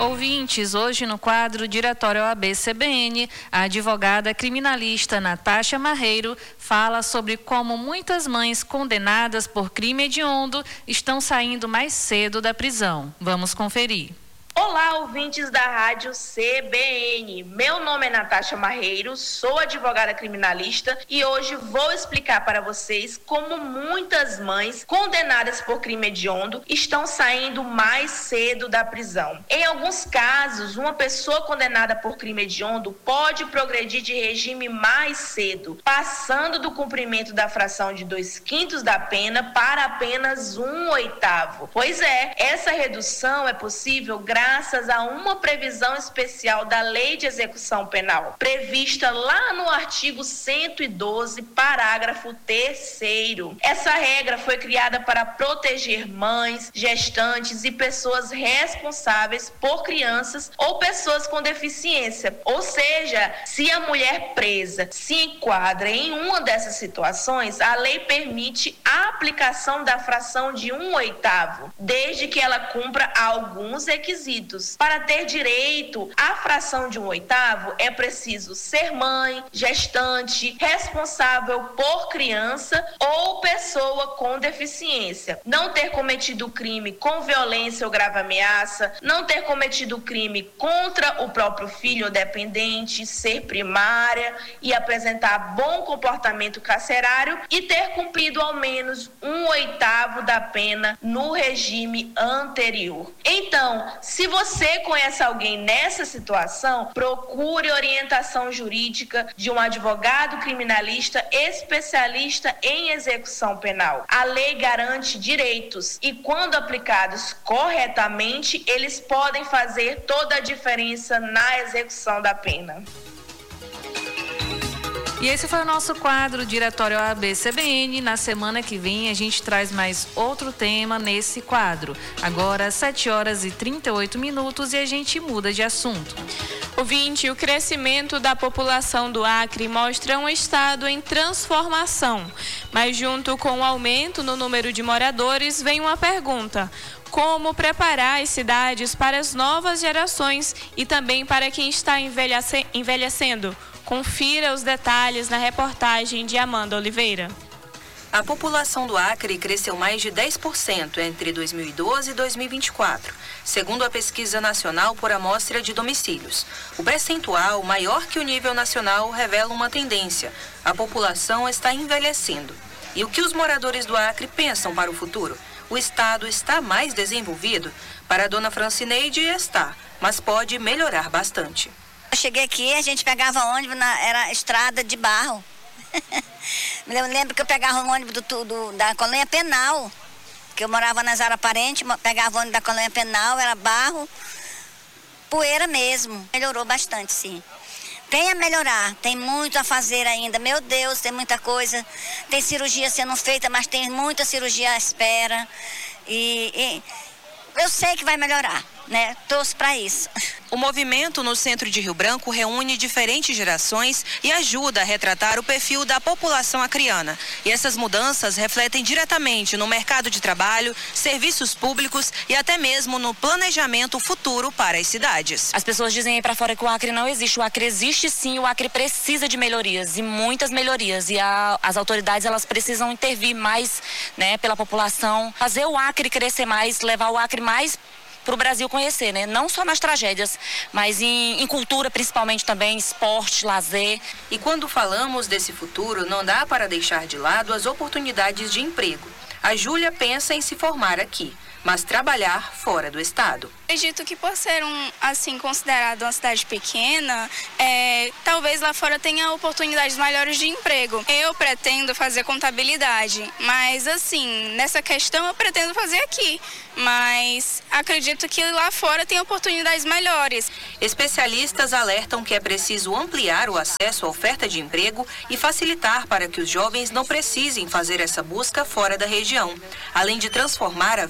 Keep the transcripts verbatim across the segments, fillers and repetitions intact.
Ouvintes, hoje no quadro Diretório O A B C B N, a advogada criminalista Natasha Marreiro fala sobre como muitas mães condenadas por crime hediondo estão saindo mais cedo da prisão. Vamos conferir. Olá, ouvintes da Rádio C B N. Meu nome é Natasha Marreiro, sou advogada criminalista e hoje vou explicar para vocês como muitas mães condenadas por crime hediondo estão saindo mais cedo da prisão. Em alguns casos, uma pessoa condenada por crime hediondo pode progredir de regime mais cedo, passando do cumprimento da fração de dois quintos da pena para apenas um oitavo. Pois é, essa redução é possível graças graças a uma previsão especial da Lei de Execução Penal, prevista lá no artigo cento e doze, parágrafo terceiro. Essa regra foi criada para proteger mães, gestantes e pessoas responsáveis por crianças ou pessoas com deficiência. Ou seja, se a mulher presa se enquadra em uma dessas situações, a lei permite a aplicação da fração de um oitavo, desde que ela cumpra alguns requisitos. Para ter direito à fração de um oitavo, é preciso ser mãe, gestante, responsável por criança ou pessoa com deficiência, não ter cometido crime com violência ou grave ameaça, não ter cometido crime contra o próprio filho ou dependente, ser primária e apresentar bom comportamento carcerário e ter cumprido ao menos um oitavo da pena no regime anterior. Então, se Se você conhece alguém nessa situação, procure orientação jurídica de um advogado criminalista especialista em execução penal. A lei garante direitos e, quando aplicados corretamente, eles podem fazer toda a diferença na execução da pena. E esse foi o nosso quadro Diretório O A B C B N. Na semana que vem a gente traz mais outro tema nesse quadro. Agora, sete horas e trinta e oito minutos e a gente muda de assunto. Ouvinte, o crescimento da população do Acre mostra um estado em transformação. Mas junto com o aumento no número de moradores, vem uma pergunta: como preparar as cidades para as novas gerações e também para quem está envelhece- envelhecendo? Confira os detalhes na reportagem de Amanda Oliveira. A população do Acre cresceu mais de dez por cento entre dois mil e doze e dois mil e vinte e quatro, segundo a Pesquisa Nacional por Amostra de Domicílios. O percentual, maior que o nível nacional, revela uma tendência: a população está envelhecendo. E o que os moradores do Acre pensam para o futuro? O estado está mais desenvolvido? Para a dona Francineide, está, mas pode melhorar bastante. Eu cheguei aqui, a gente pegava ônibus, na, era estrada de barro. Eu lembro que eu pegava o ônibus do, do, da Colônia Penal, que eu morava na Zara Parente, pegava o ônibus da Colônia Penal, era barro, poeira mesmo. Melhorou bastante, sim. Tem a melhorar, tem muito a fazer ainda. Meu Deus, tem muita coisa. Tem cirurgia sendo feita, mas tem muita cirurgia à espera. E, e eu sei que vai melhorar, né? Torço para isso. O movimento no centro de Rio Branco reúne diferentes gerações e ajuda a retratar o perfil da população acreana. E essas mudanças refletem diretamente no mercado de trabalho, serviços públicos e até mesmo no planejamento futuro para as cidades. As pessoas dizem aí para fora que o Acre não existe. O Acre existe sim, o Acre precisa de melhorias e muitas melhorias. E a, as autoridades, elas precisam intervir mais, né, pela população, fazer o Acre crescer mais, levar o Acre mais para o Brasil conhecer, né? Não só nas tragédias, mas em, em cultura principalmente também, esporte, lazer. E quando falamos desse futuro, não dá para deixar de lado as oportunidades de emprego. A Júlia pensa em se formar aqui, mas trabalhar fora do estado. Acredito que por ser um, assim, considerado uma cidade pequena, é, talvez lá fora tenha oportunidades maiores de emprego. Eu pretendo fazer contabilidade, mas assim, nessa questão eu pretendo fazer aqui. Mas acredito que lá fora tem oportunidades melhores. Especialistas alertam que é preciso ampliar o acesso à oferta de emprego e facilitar para que os jovens não precisem fazer essa busca fora da região. Além de transformar a vida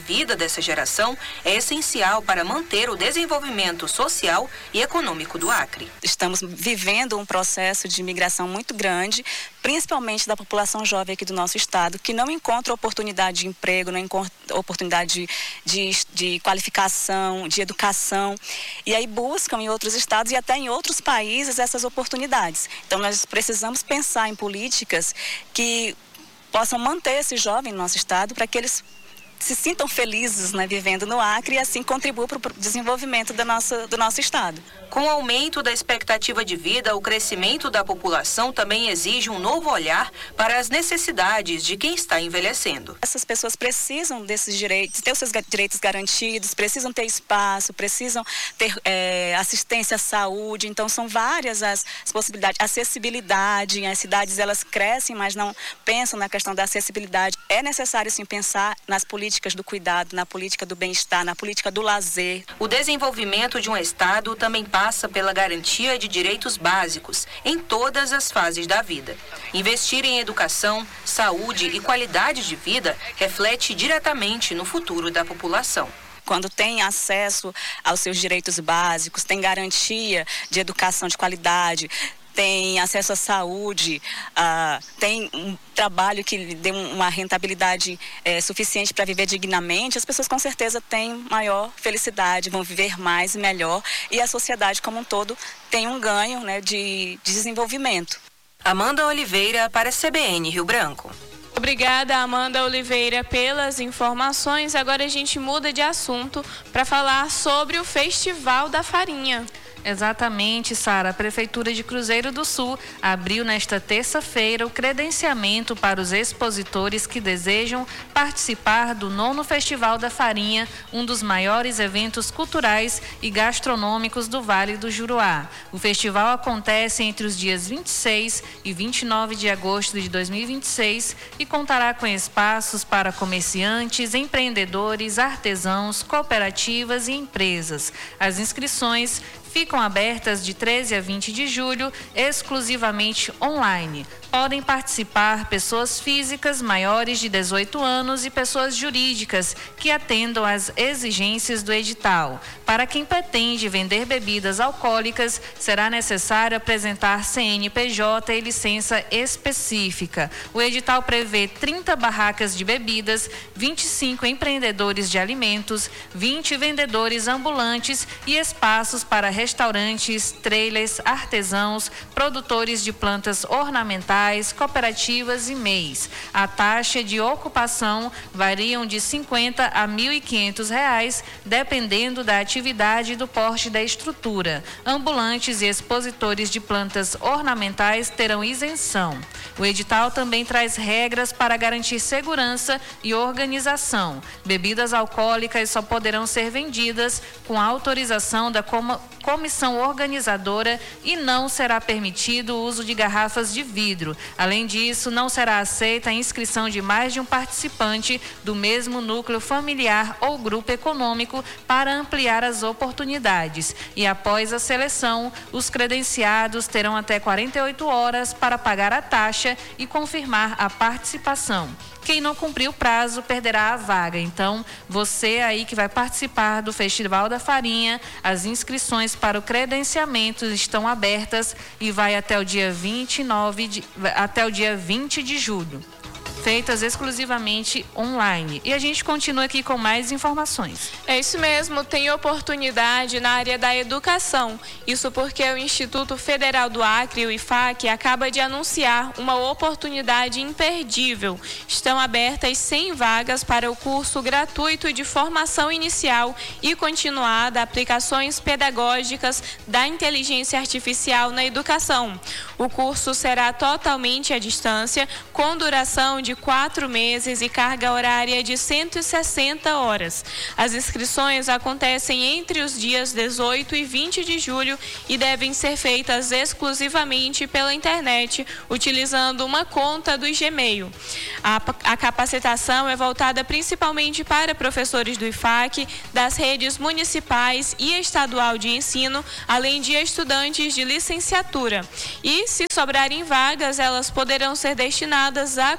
dessa geração é essencial para manter o desenvolvimento social e econômico do Acre. Estamos vivendo um processo de migração muito grande, principalmente da população jovem aqui do nosso estado, que não encontra oportunidade de emprego, não encontra oportunidade de, de, de qualificação, de educação, e aí buscam em outros estados e até em outros países essas oportunidades. Então nós precisamos pensar em políticas que possam manter esse jovem no nosso estado para que eles se sintam felizes, né, vivendo no Acre e assim contribuam para o desenvolvimento do nosso, do nosso estado. Com o aumento da expectativa de vida, o crescimento da população também exige um novo olhar para as necessidades de quem está envelhecendo. Essas pessoas precisam desses direitos, ter os seus direitos garantidos, precisam ter espaço, precisam ter é, assistência à saúde, então são várias as, as possibilidades. Acessibilidade, as cidades elas crescem, mas não pensam na questão da acessibilidade. É necessário sim pensar nas políticas do cuidado, na política do bem-estar, na política do lazer. O desenvolvimento de um estado também passa passa pela garantia de direitos básicos em todas as fases da vida. Investir em educação, saúde e qualidade de vida reflete diretamente no futuro da população. Quando tem acesso aos seus direitos básicos, tem garantia de educação de qualidade, tem acesso à saúde, uh, tem um trabalho que lhe dê uma rentabilidade é, suficiente para viver dignamente, as pessoas com certeza têm maior felicidade, vão viver mais e melhor, e a sociedade como um todo tem um ganho, né, de, de desenvolvimento. Amanda Oliveira para a C B N Rio Branco. Obrigada, Amanda Oliveira, pelas informações. Agora a gente muda de assunto para falar sobre o Festival da Farinha. Exatamente, Sara. A Prefeitura de Cruzeiro do Sul abriu nesta terça-feira o credenciamento para os expositores que desejam participar do nono Festival da Farinha, um dos maiores eventos culturais e gastronômicos do Vale do Juruá. O festival acontece entre os dias vinte e seis e vinte e nove de agosto de dois mil e vinte e seis e contará com espaços para comerciantes, empreendedores, artesãos, cooperativas e empresas. As inscrições ficam abertas de treze a vinte de julho, exclusivamente online. Podem participar pessoas físicas maiores de dezoito anos e pessoas jurídicas que atendam às exigências do edital. Para quem pretende vender bebidas alcoólicas, será necessário apresentar C N P J e licença específica. O edital prevê trinta barracas de bebidas, vinte e cinco empreendedores de alimentos, vinte vendedores ambulantes e espaços para restaurantes, trailers, artesãos, produtores de plantas ornamentais, cooperativas e M E Is. A taxa de ocupação variam de cinquenta a mil e quinhentos reais, dependendo da atividade e do porte da estrutura. Ambulantes e expositores de plantas ornamentais terão isenção. O edital também traz regras para garantir segurança e organização. Bebidas alcoólicas só poderão ser vendidas com autorização da comissão organizadora e não será permitido o uso de garrafas de vidro. Além disso, não será aceita a inscrição de mais de um participante do mesmo núcleo familiar ou grupo econômico para ampliar as oportunidades. E após a seleção, os credenciados terão até quarenta e oito horas para pagar a taxa e confirmar a participação. Quem não cumprir o prazo perderá a vaga. Então, você aí que vai participar do Festival da Farinha, as inscrições para o credenciamento estão abertas e vai até o dia vinte e nove de, até o dia vinte de julho. Feitas exclusivamente online. E a gente continua aqui com mais informações. É isso mesmo, tem oportunidade na área da educação. Isso porque o Instituto Federal do Acre, o I F A C, acaba de anunciar uma oportunidade imperdível. Estão abertas cem vagas para o curso gratuito de formação inicial e continuada, aplicações pedagógicas da inteligência artificial na educação. O curso será totalmente à distância, com duração de quatro meses e carga horária de cento e sessenta horas. As inscrições acontecem entre os dias dezoito e vinte de julho e devem ser feitas exclusivamente pela internet, utilizando uma conta do Gmail. A, a capacitação é voltada principalmente para professores do I F A C, das redes municipais e estadual de ensino, além de estudantes de licenciatura. E, se sobrarem vagas, elas poderão ser destinadas à comunidade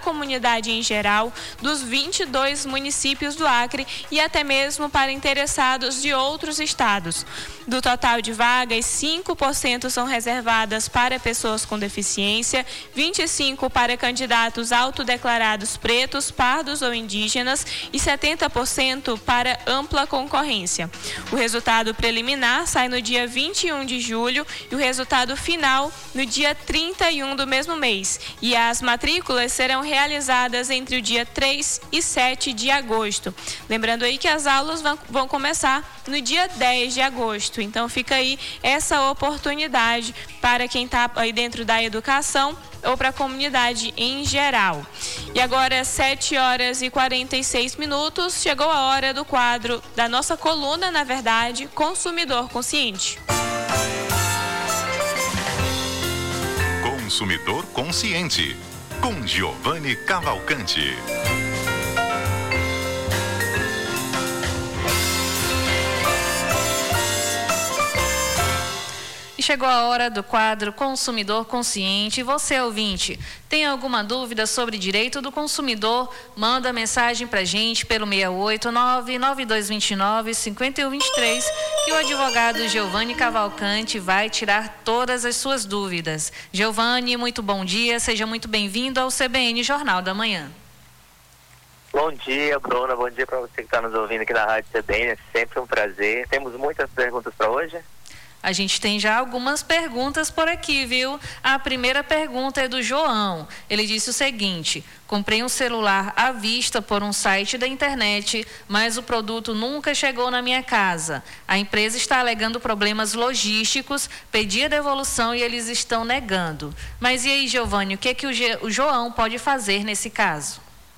comunidade em geral dos vinte e dois municípios do Acre e até mesmo para interessados de outros estados. Do total de vagas, cinco por cento são reservadas para pessoas com deficiência, vinte e cinco por cento para candidatos autodeclarados pretos, pardos ou indígenas e setenta por cento para ampla concorrência. O resultado preliminar sai no dia vinte e um de julho e o resultado final no dia trinta e um do mesmo mês. E as matrículas serão realizadas entre o dia três e sete de agosto. Lembrando aí que as aulas vão começar no dia dez de agosto. Então fica aí essa oportunidade para quem está aí dentro da educação ou para a comunidade em geral. E agora, sete horas e quarenta e seis minutos, chegou a hora do quadro da nossa coluna, na verdade, Consumidor Consciente. Consumidor Consciente, com Giovanni Cavalcante. Chegou a hora do quadro Consumidor Consciente. Você, ouvinte, tem alguma dúvida sobre direito do consumidor? Manda mensagem para a gente pelo seis oito nove, nove dois dois nove, cinco um dois três que o advogado Giovanni Cavalcante vai tirar todas as suas dúvidas. Giovanni, muito bom dia. Seja muito bem-vindo ao C B N Jornal da Manhã. Bom dia, Bruna. Bom dia para você que está nos ouvindo aqui na Rádio C B N. É sempre um prazer. Temos muitas perguntas para hoje? A gente tem já algumas perguntas por aqui, viu? A primeira pergunta é do João. Ele disse o seguinte: comprei um celular à vista por um site da internet, mas o produto nunca chegou na minha casa. A empresa está alegando problemas logísticos, pedi a devolução e eles estão negando. Mas e aí, Giovanni, o que é que o, Ge- o João pode fazer nesse caso?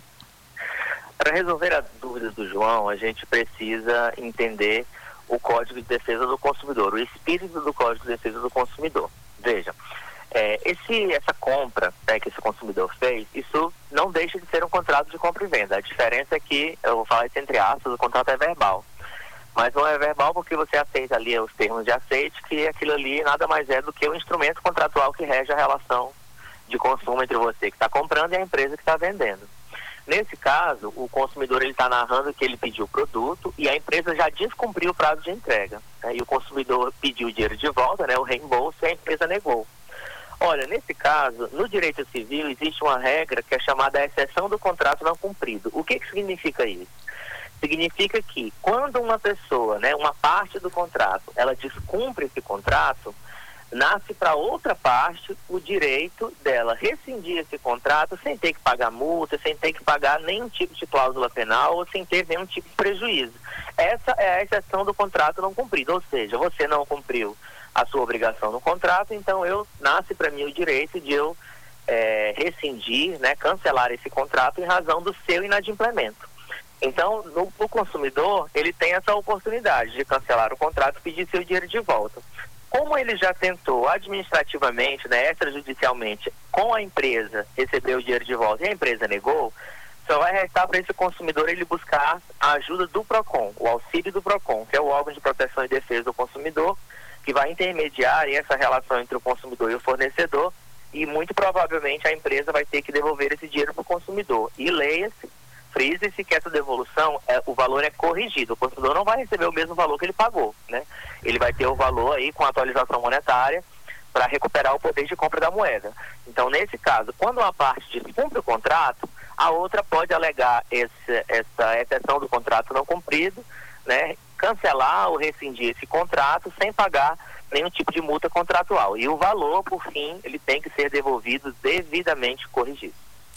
Para resolver as dúvidas do João, a gente precisa entender o Código de Defesa do Consumidor, o espírito do Código de Defesa do Consumidor. Veja, é, esse, essa compra, né, que esse consumidor fez, isso não deixa de ser um contrato de compra e venda. A diferença é que, eu vou falar isso entre aspas, o contrato é verbal. Mas não é verbal porque você aceita ali os termos de aceite, que aquilo ali nada mais é do que o instrumento contratual que rege a relação de consumo entre você que está comprando e a empresa que está vendendo. Nesse caso, o consumidor ele está narrando que ele pediu o produto e a empresa já descumpriu o prazo de entrega, né? E o consumidor pediu o dinheiro de volta, né, o reembolso, e a empresa negou. Olha, nesse caso, no direito civil existe uma regra que é chamada exceção do contrato não cumprido. O que que significa isso? Significa que quando uma pessoa, né, uma parte do contrato, ela descumpre esse contrato, nasce para outra parte o direito dela rescindir esse contrato sem ter que pagar multa, sem ter que pagar nenhum tipo de cláusula penal ou sem ter nenhum tipo de prejuízo. Essa é a exceção do contrato não cumprido, ou seja, você não cumpriu a sua obrigação no contrato, então eu nasce para mim o direito de eu é, rescindir, né, cancelar esse contrato em razão do seu inadimplemento. Então, no, o consumidor, ele tem essa oportunidade de cancelar o contrato e pedir seu dinheiro de volta. Como ele já tentou administrativamente, né, extrajudicialmente, com a empresa receber o dinheiro de volta e a empresa negou, só vai restar para esse consumidor ele buscar a ajuda do PROCON, o auxílio do PROCON, que é o órgão de proteção e defesa do consumidor, que vai intermediar essa relação entre o consumidor e o fornecedor, e muito provavelmente a empresa vai ter que devolver esse dinheiro para o consumidor. E leia-se, frise-se que essa devolução, é, o valor é corrigido. O consumidor não vai receber o mesmo valor que ele pagou, né? Ele vai ter o valor aí com a atualização monetária para recuperar o poder de compra da moeda. Então, nesse caso, quando uma parte descumpre o contrato, a outra pode alegar esse, essa exceção do contrato não cumprido, né? Cancelar ou rescindir esse contrato sem pagar nenhum tipo de multa contratual. E o valor, por fim, ele tem que ser devolvido devidamente corrigido.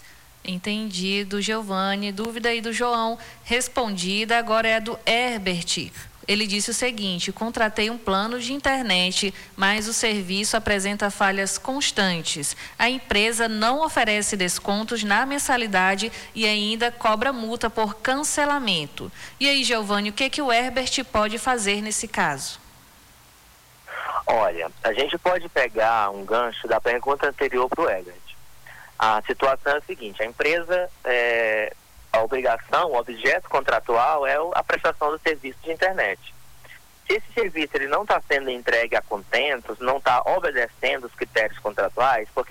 Entendido, Giovanni. Dúvida aí do João respondida. Agora é a do Herbert. Ele disse o seguinte: contratei um plano de internet, mas o serviço apresenta falhas constantes. A empresa não oferece descontos na mensalidade e ainda cobra multa por cancelamento. E aí, Giovanni, o que que o Herbert pode fazer nesse caso? Olha, a gente pode pegar um gancho da pergunta anterior para o Herbert. A situação é a seguinte: a empresa, é, a obrigação, o objeto contratual é a prestação do serviço de internet. Se esse serviço ele não está sendo entregue a contentos, não está obedecendo os critérios contratuais, porque